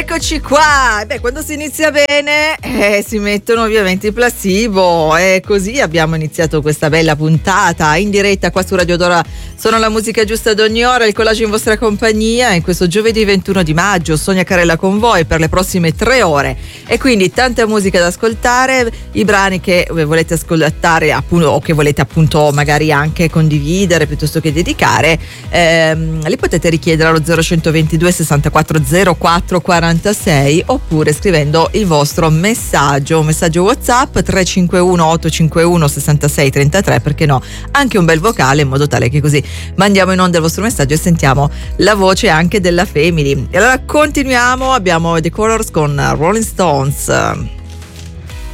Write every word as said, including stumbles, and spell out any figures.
Eccoci qua. Beh, quando si inizia bene eh, si mettono ovviamente i placebo e così abbiamo iniziato questa bella puntata in diretta qua su Radio Dora. Sono la musica giusta ad ogni ora, il collage in vostra compagnia in questo giovedì ventuno di maggio. Sonia Carella con voi per le prossime tre ore e quindi tanta musica da ascoltare, i brani che volete ascoltare appunto, o che volete appunto magari anche condividere piuttosto che dedicare, ehm, li potete richiedere allo zero centoventidue sessantaquattro zero quattro quarantasei oppure scrivendo il vostro messaggio, un messaggio WhatsApp tre cinque uno otto cinque uno sei sei tre tre, perché no, anche un bel vocale in modo tale che così mandiamo in onda il vostro messaggio e sentiamo la voce anche della Family. E allora continuiamo, abbiamo The Colors con Rolling Stones.